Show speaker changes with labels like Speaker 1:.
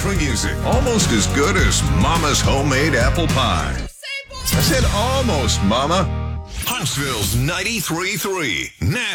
Speaker 1: country music. Almost as good as Mama's homemade apple pie. I said almost, Mama. Huntsville's 93.3. Now.